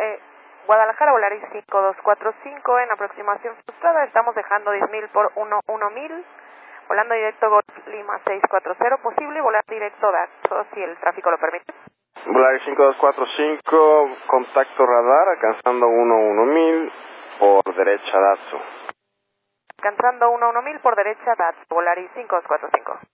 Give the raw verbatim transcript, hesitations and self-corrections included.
eh, Guadalajara, Volaris cinco dos cuatro cinco en aproximación frustrada, estamos dejando diez mil por uno uno mil, volando directo Golf Lima seis cuatro cero, posible volar directo Dato si el tráfico lo permite. Volaris cinco dos cuatro cinco, contacto radar, alcanzando uno uno mil por derecha Dato. Alcanzando uno uno mil por derecha Dato, Volaris cinco dos cuatro cinco.